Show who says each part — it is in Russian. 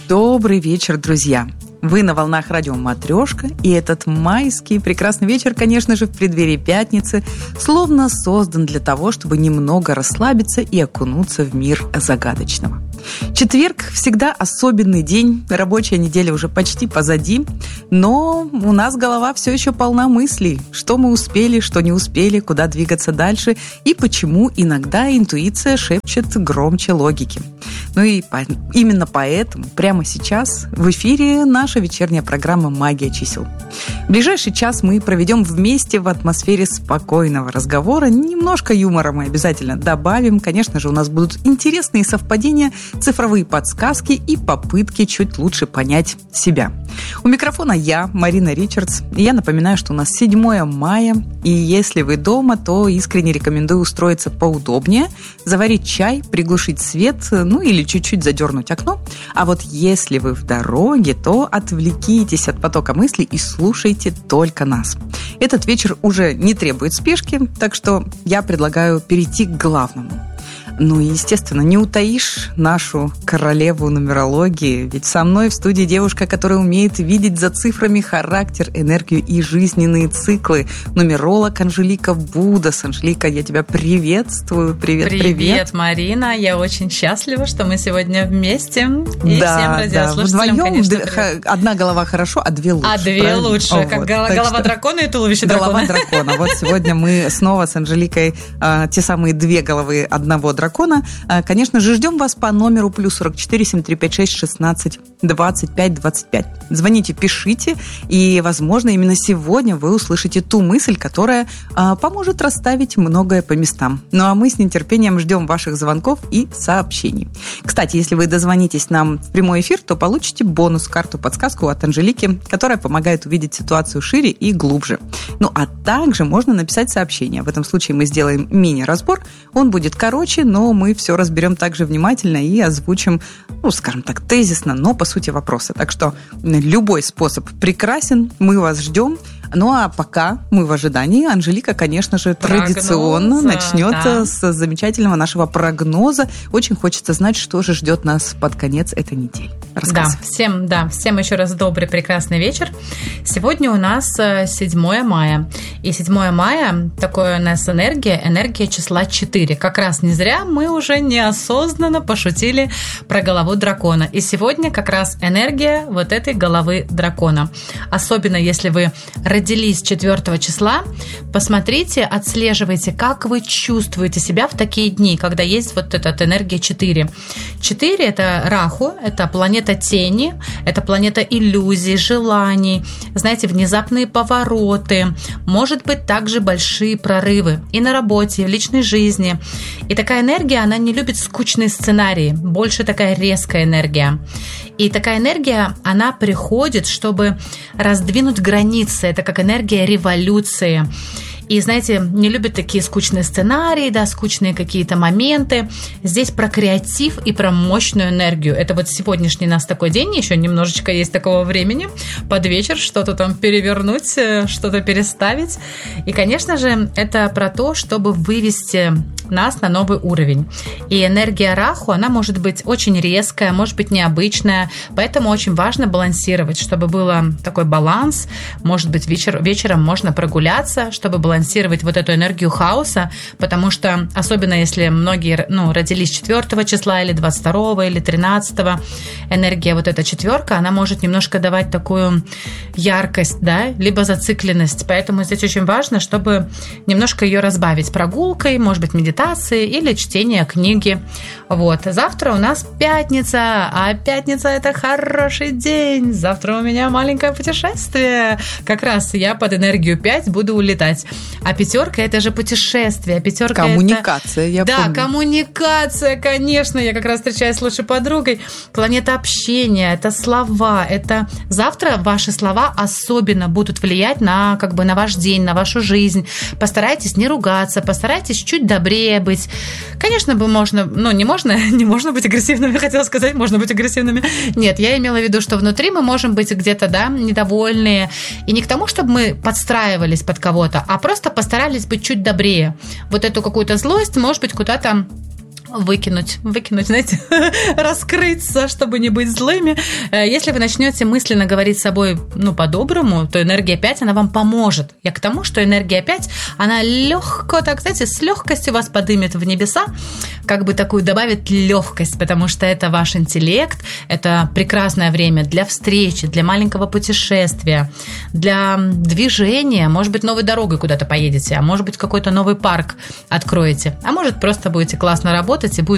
Speaker 1: Добрый вечер, друзья! Вы на волнах радио «Матрешка», и этот майский прекрасный вечер, конечно же, в преддверии пятницы, словно создан для того, чтобы немного расслабиться и окунуться в мир загадочного. Четверг всегда особенный день, рабочая неделя уже почти позади, но у нас голова все еще полна мыслей, что мы успели, что не успели, куда двигаться дальше и почему иногда интуиция шепчет громче логики. Ну и именно поэтому прямо сейчас в эфире наша вечерняя программа «Магия чисел». В ближайший час мы проведем вместе в атмосфере спокойного разговора. Немножко юмора мы обязательно добавим. Конечно же, у нас будут интересные совпадения, цифровые подсказки и попытки чуть лучше понять себя. У микрофона я, Марина Ричардс. И я напоминаю, что у нас 7 мая. И если вы дома, то искренне рекомендую устроиться поудобнее, заварить чай, приглушить свет, ну или чуть-чуть задернуть окно. А вот если вы в дороге, то отвлекитесь от потока мыслей и слушайте только нас. Этот вечер уже не требует спешки, так что я предлагаю перейти к главному. Ну и, естественно, не утаишь нашу королеву нумерологии, ведь со мной в студии девушка, которая умеет видеть за цифрами характер, энергию и жизненные циклы. Нумеролог Анжелика Будас. Анжелика, я тебя приветствую. Привет.
Speaker 2: Привет, Марина. Я очень счастлива, что мы сегодня вместе. И всем радиослушателям, конечно, привет.
Speaker 1: Одна голова хорошо, а две лучше.
Speaker 2: А две лучше, как голова дракона и туловище дракона.
Speaker 1: Голова дракона. Вот сегодня мы снова с Анжеликой те самые две головы одного дракона. Конечно же, ждем вас по номеру +44 7356 16 25 25. Звоните, пишите, и, возможно, именно сегодня вы услышите ту мысль, которая поможет расставить многое по местам. Ну а мы с нетерпением ждем ваших звонков и сообщений. Кстати, если вы дозвонитесь нам в прямой эфир, то получите бонус-карту-подсказку от Анжелики, которая помогает увидеть ситуацию шире и глубже. Ну а также можно написать сообщение. В этом случае мы сделаем мини-разбор. Он будет короче, но мы все разберем также внимательно и озвучим, ну, скажем так, тезисно, но по сути вопросы. Так что любой способ прекрасен, мы вас ждем. Ну а пока мы в ожидании, Анжелика, конечно же, традиционно начнет с замечательного нашего прогноза. Очень хочется знать, что же ждет нас под конец этой недели.
Speaker 2: Всем еще раз добрый, прекрасный вечер. Сегодня у нас 7 мая. И 7 мая такое у нас энергия числа 4. Как раз не зря мы уже неосознанно пошутили про голову дракона. И сегодня как раз энергия вот этой головы дракона. Особенно если вы родились 4 числа, посмотрите, отслеживайте, как вы чувствуете себя в такие дни, когда есть вот эта энергия 4. 4 – это Раху, это планета тени, это планета иллюзий, желаний, знаете, внезапные повороты, может быть, также большие прорывы и на работе, и в личной жизни. И такая энергия, она не любит скучные сценарии, больше такая резкая энергия. И такая энергия, она приходит, чтобы раздвинуть границы. Это как энергия революции. И, знаете, не любят такие скучные сценарии, скучные какие-то моменты. Здесь про креатив и про мощную энергию. Это вот сегодняшний у нас такой день, еще немножечко есть такого времени под вечер, что-то там перевернуть, что-то переставить. И, конечно же, это про то, чтобы вывести нас на новый уровень. И энергия Раху, она может быть очень резкая, может быть необычная, поэтому очень важно балансировать, чтобы был такой баланс. Может быть, вечером можно прогуляться, чтобы балансировать вот эту энергию хаоса, потому что, особенно если многие родились 4 числа или 22 или 13, энергия вот эта 4, она может немножко давать такую яркость, либо зацикленность. Поэтому здесь очень важно, чтобы немножко ее разбавить прогулкой, может быть, медитацией или чтение книги. Вот. Завтра у нас пятница, а пятница – это хороший день. Завтра у меня маленькое путешествие. Как раз я под энергию 5 буду улетать. А 5 – это же путешествие. 5 –
Speaker 1: коммуникация, я помню.
Speaker 2: Да, коммуникация, конечно. Я как раз встречаюсь с лучшей подругой. Планета общения, это слова. Это завтра ваши слова особенно будут влиять на ваш день, на вашу жизнь. Постарайтесь не ругаться, постарайтесь чуть добрее быть. Конечно, не можно быть агрессивными, хотела сказать, можно быть агрессивными. Нет, я имела в виду, что внутри мы можем быть где-то, недовольные. И не к тому, чтобы мы подстраивались под кого-то, а просто постарались быть чуть добрее. Вот эту какую-то злость, может быть, куда-то выкинуть, знаете, раскрыться, чтобы не быть злыми. Если вы начнете мысленно говорить с собой, по-доброму, то энергия 5, она вам поможет. Я к тому, что энергия 5, она легко, так, знаете, с легкостью вас поднимет в небеса, как бы такую добавит легкость, потому что это ваш интеллект, это прекрасное время для встречи, для маленького путешествия, для движения, может быть, новой дорогой куда-то поедете, а может быть, какой-то новый парк откроете, а может, просто будете классно работать, и будет